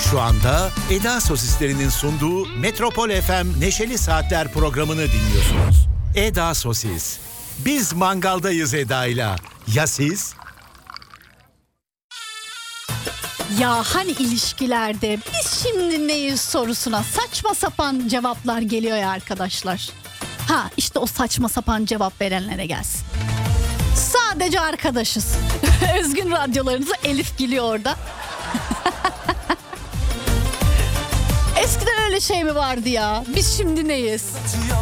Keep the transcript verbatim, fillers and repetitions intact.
Şu anda Eda Sosislerinin sunduğu Metropol F M Neşeli Saatler programını dinliyorsunuz. Eda Sosis. Biz mangaldayız Eda'yla. Ya siz? Ya hani ilişkilerde biz şimdi neyiz sorusuna saçma sapan cevaplar geliyor ya arkadaşlar. Ha işte o saçma sapan cevap verenlere gelsin. Sadece arkadaşız. Özgün radyolarınıza Elif geliyor orada. Eskiden öyle şey mi vardı ya? Biz şimdi neyiz?